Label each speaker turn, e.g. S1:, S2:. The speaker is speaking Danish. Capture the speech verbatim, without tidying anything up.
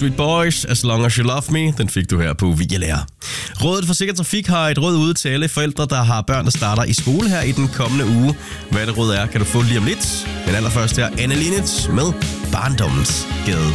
S1: Backstreet Boys, As Long As You Love Me. Den fik du her på Videolærer. Rådet for Sikker Trafik har et råd ude til alle forældre, der har børn, der starter i skole her i den kommende uge. Hvad det råd er, kan du få lige om lidt. Men allerførst her, Anne Linnet med Barndommens Gade.